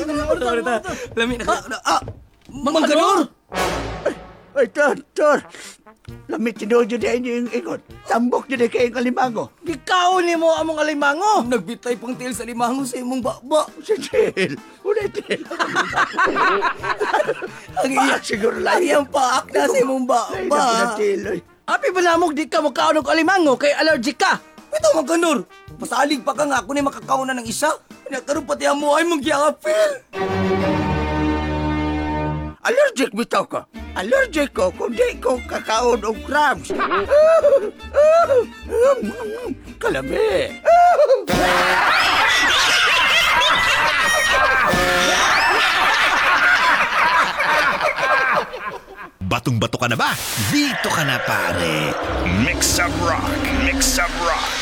Lami na ka. Mang Kanor! Ay, Tor. Lamit tinuod yun din yung ingon. Tambok yun kayong alimango. Ikaw ni mo among alimango. Nagbitay pang til sa limango sa imong baba. Si Jill. Unay Jill. Ang iya siguro lang. Ang iyang paak na sa imong Ay, naku na baba. Jill. Api ba namog di ka magkaon ng alimango kay allergic ka? Ito Mang Kanor. Pasalig pa ka nga ako ni makakaon na ng isa. Nagkaroon pati ang muhay mong giapil. Allergic bitaw ko. Allergic ko kung di ko kakaon o crabs. Kalabi. Batong-bato ka na ba? Dito ka na, pare. Mix up rock.